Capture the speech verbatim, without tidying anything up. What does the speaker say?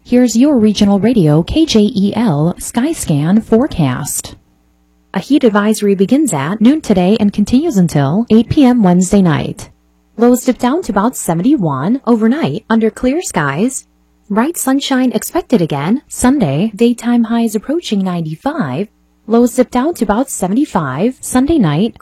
Here's your regional radio K J E L Skyscan forecast. A heat advisory begins at noon today and continues until eight p m Wednesday night. Lows dip down to about seventy-one overnight under clear skies. Bright sunshine expected again Sunday, daytime highs approaching ninety-five. Lows dip down to about seventy-five Sunday night.